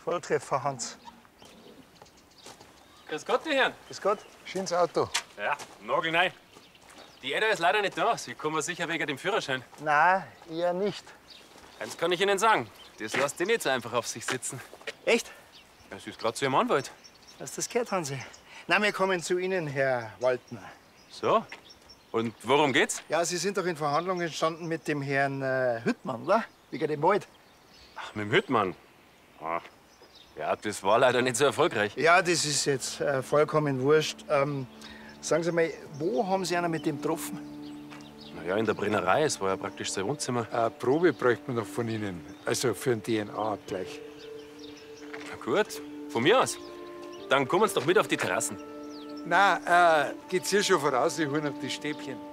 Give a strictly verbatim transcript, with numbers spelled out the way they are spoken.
Volltreffer, Hans. Grüß Gott, die Herren. Grüß Gott. Schönes Auto. Ja, nagelneu. Die Edda ist leider nicht da. Sie kommen sicher wegen dem Führerschein. Nein, eher nicht. Eins kann ich Ihnen sagen. Das lässt die nicht so einfach auf sich sitzen. Echt? Ja, sie ist gerade zu Ihrem Anwalt. Hast du das gehört, Hansi? Na, wir kommen zu Ihnen, Herr Waldner. So? Und worum geht's? Ja, Sie sind doch in Verhandlungen gestanden mit dem Herrn äh, Hüttmann, oder? Wegen dem Wald. Ach, mit dem Hüttmann. Ah. Ja, das war leider nicht so erfolgreich. Ja, das ist jetzt äh, vollkommen wurscht. Ähm, sagen Sie mal, wo haben Sie einer mit dem getroffen? Na ja, in der Brennerei. Es war ja praktisch sein Wohnzimmer. Eine Probe bräuchte man noch von Ihnen. Also für einen D N A-Abgleich. Na gut, von mir aus. Dann kommen Sie doch mit auf die Terrassen. Na, äh, geht's hier schon voraus? Ich hole noch die Stäbchen.